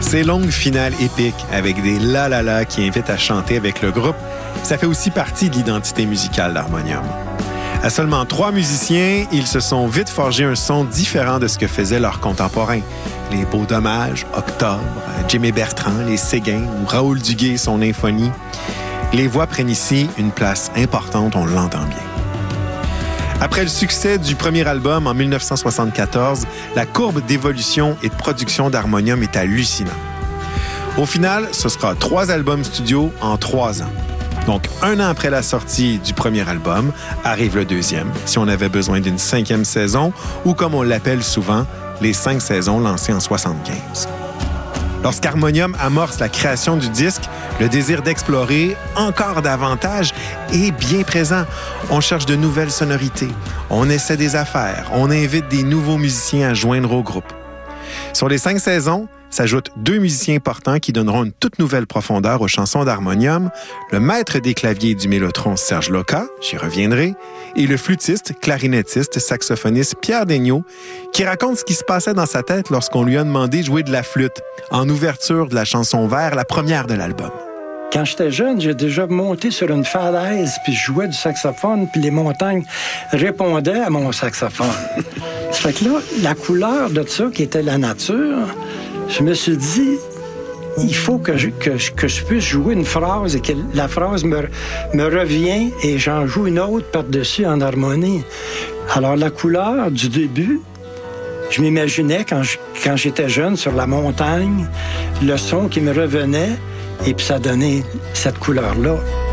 Ces longues finales épiques avec des la-la-la qui invitent à chanter avec le groupe, ça fait aussi partie de l'identité musicale d'Harmonium. À seulement 3 musiciens, ils se sont vite forgés un son différent de ce que faisaient leurs contemporains. Les Beaux Dommages, Octobre, Jimmy Bertrand, les Séguins ou Raoul Duguay et son Nymphonie. Les voix prennent ici une place importante, on l'entend bien. Après le succès du premier album en 1974, la courbe d'évolution et de production d'Harmonium est hallucinante. Au final, ce sera 3 albums studio en 3 ans. Donc, 1 an après la sortie du premier album, arrive le deuxième, si on avait besoin d'une 5e saison, ou comme on l'appelle souvent, les 5 saisons lancées en 1975. Lorsqu'Harmonium amorce la création du disque, le désir d'explorer encore davantage est bien présent. On cherche de nouvelles sonorités, on essaie des affaires, on invite des nouveaux musiciens à joindre au groupe. Sur les 5 saisons, s'ajoutent 2 musiciens importants qui donneront une toute nouvelle profondeur aux chansons d'Harmonium, le maître des claviers du mélotron Serge Loca, j'y reviendrai, et le flûtiste, clarinettiste, saxophoniste Pierre Daigneault, qui raconte ce qui se passait dans sa tête lorsqu'on lui a demandé de jouer de la flûte en ouverture de la chanson Vert, la première de l'album. Quand j'étais jeune, j'ai déjà monté sur une falaise, puis je jouais du saxophone, puis les montagnes répondaient à mon saxophone. Ça fait que là, la couleur de ça, qui était la nature, je me suis dit, il faut que je puisse jouer une phrase et que la phrase me revient et j'en joue une autre par-dessus en harmonie. Alors, la couleur du début, je m'imaginais quand j'étais jeune sur la montagne, le son qui me revenait et puis ça donnait cette couleur-là.